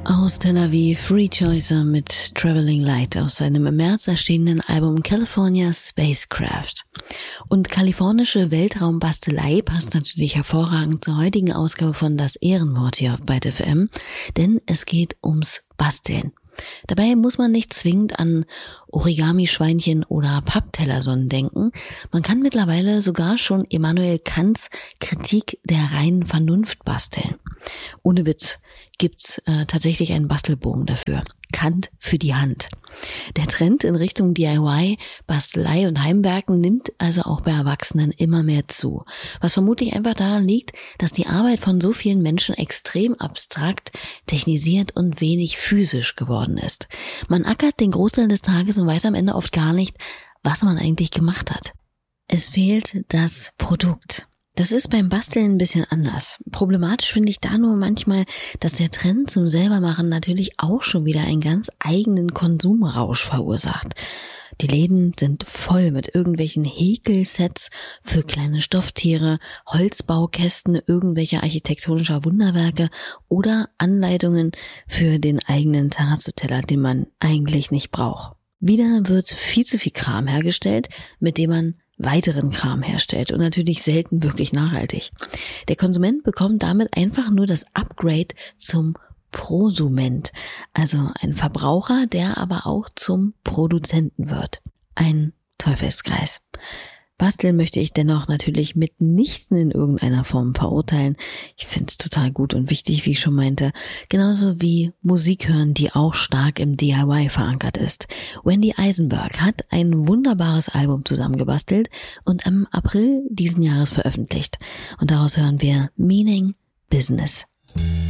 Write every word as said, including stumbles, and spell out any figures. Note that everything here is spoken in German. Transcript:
Aus Tel Aviv, Rejoicer mit Traveling Light aus seinem im März erschienenen Album California Spacecraft. Und kalifornische Weltraumbastelei passt natürlich hervorragend zur heutigen Ausgabe von Das Ehrenwort hier auf Byte F M, denn es geht ums Basteln. Dabei muss man nicht zwingend an Origami-Schweinchen oder Papptellersonnen denken. Man kann mittlerweile sogar schon Immanuel Kants Kritik der reinen Vernunft basteln. Ohne Witz gibt's äh, tatsächlich einen Bastelbogen dafür. Kant für die Hand. Der Trend in Richtung D I Y, Bastelei und Heimwerken nimmt also auch bei Erwachsenen immer mehr zu. Was vermutlich einfach daran liegt, dass die Arbeit von so vielen Menschen extrem abstrakt, technisiert und wenig physisch geworden ist. Man ackert den Großteil des Tages und weiß am Ende oft gar nicht, was man eigentlich gemacht hat. Es fehlt das Produkt. Das ist beim Basteln ein bisschen anders. Problematisch finde ich da nur manchmal, dass der Trend zum Selbermachen natürlich auch schon wieder einen ganz eigenen Konsumrausch verursacht. Die Läden sind voll mit irgendwelchen Häkelsets für kleine Stofftiere, Holzbaukästen irgendwelcher architektonischer Wunderwerke oder Anleitungen für den eigenen Terrazzo-Teller, den man eigentlich nicht braucht. Wieder wird viel zu viel Kram hergestellt, mit dem man weiteren Kram herstellt und natürlich selten wirklich nachhaltig. Der Konsument bekommt damit einfach nur das Upgrade zum Prosument, also ein Verbraucher, der aber auch zum Produzenten wird. Ein Teufelskreis. Basteln möchte ich dennoch natürlich mitnichten in irgendeiner Form verurteilen. Ich finde es total gut und wichtig, wie ich schon meinte. Genauso wie Musik hören, die auch stark im D I Y verankert ist. Wendy Eisenberg hat ein wunderbares Album zusammengebastelt und im April diesen Jahres veröffentlicht. Und daraus hören wir Meaning Business.